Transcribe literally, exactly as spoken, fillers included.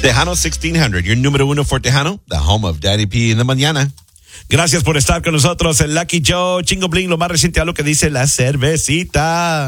Tejano sixteen hundred, your número uno for Tejano, the home of Daddy P in the mañana. Gracias por estar con nosotros, el Lucky Joe, Chingo Bling, lo más reciente a lo que dice la cervecita.